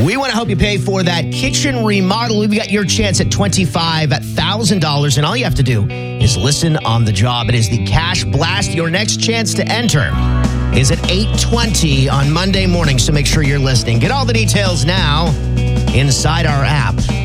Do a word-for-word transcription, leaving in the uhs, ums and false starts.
We want to help you pay for that kitchen remodel. We've got your chance at twenty-five thousand dollars, and all you have to do is listen on the job. It is the Cash Blast. Your next chance to enter is at eight twenty on Monday morning, so make sure you're listening. Get all the details now inside our app.